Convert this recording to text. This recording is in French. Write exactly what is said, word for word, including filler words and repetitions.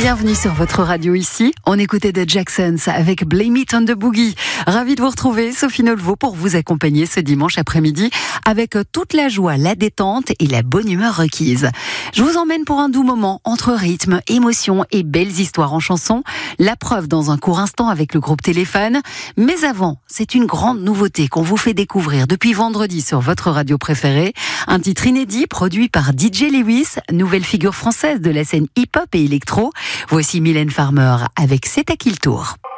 Bienvenue sur votre radio ici. On écoutait The Jacksons avec Blame It on the Boogie. Ravi de vous retrouver, Sophie Nolvo, pour vous accompagner ce dimanche après-midi avec toute la joie, la détente et la bonne humeur requise. Je vous emmène pour un doux moment entre rythme, émotion et belles histoires en chanson. La preuve dans un court instant avec le groupe Téléphone. Mais avant, c'est une grande nouveauté qu'on vous fait découvrir depuis vendredi sur votre radio préférée. Un titre inédit produit par D J Lewis, nouvelle figure française de la scène hip-hop et électro. Voici Mylène Farmer avec C'est à qui le tour.